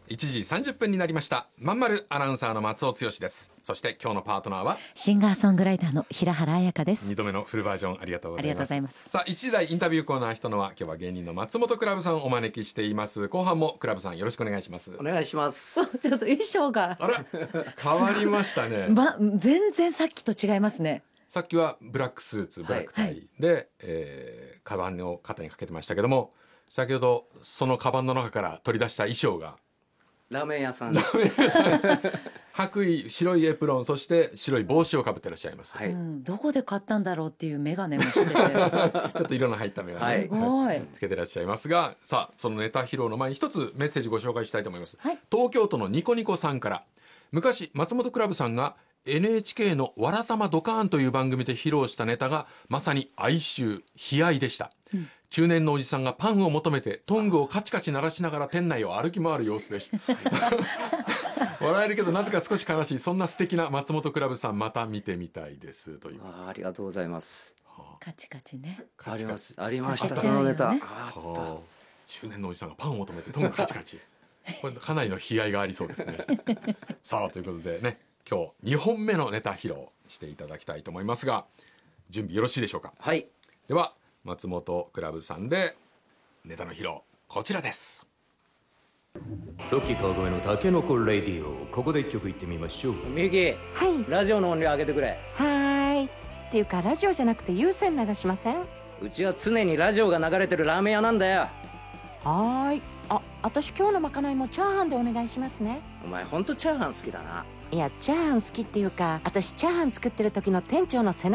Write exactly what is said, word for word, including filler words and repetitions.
いちじさんじゅっぷんになりました。まんまるアナウンサーの松尾剛です。そして今日のパートナーはシンガーソングライターの平原彩香です。 にどめのフルバージョンありがとうございます。 ありがとうございます。 さあいちじ台インタビューコーナー人のは、今日は芸人の松本クラブさんをお招きしています。後半もクラブさんよろしくお願いします。 お願いします。 ちょっと衣装があら変わりましたね、 ま、全然さっきと違いますね。 さっきはブラックスーツブラックタイで、はいえー、カバンを肩にかけてましたけども、先ほどそのカバンの中から取り出した衣装がラーメン屋さんです。 白衣白いエプロン、そして白い帽子をかぶってらっしゃいます、 はいうん、どこで買ったんだろうっていう眼鏡もしててちょっと色の入った眼鏡、 はい、すごいつけてらっしゃいますが、さあそのネタ披露の前に一つメッセージご紹介したいと思います、 はい、 東京都のニコニコさんから、昔松本クラブさんが エヌエイチケー のわらたまドカーンという番組で披露したネタがまさに哀愁悲哀でした、うん中年のおじさんがパンを求めてトングをカチカチ鳴らしながら店内を歩き回る様子で笑えるけどなぜか少し悲しい、そんな素敵な松本クラブさんまた見てみたいですという。 あ, ありがとうございます。 カチカチねありますありましたそのネタ、ね、あった中年のおじさんがパンを求めてトングカチカチこれかなりの悲哀がありそうですねさあということでね、今日にほんめのネタ披露していただきたいと思いますが、準備よろしいでしょうか。 はい、 では松本クラブさんでネタの披露こちらです。 ロッキー川越のタケノコレディオ、ここで一曲いってみましょう。 ミキ、 はい、 ラジオの音量上げてくれ。 はーい。っていうかラジオじゃなくて有線流しません？ うちは常にラジオが流れてるラーメン屋なんだよ。 はーい。あ、私今日のまかないもチャーハンでお願いしますね。 お前ほんとチャーハン好きだな。 いやチャーハン好きっていうか、私チャーハン作ってる時の店長の背中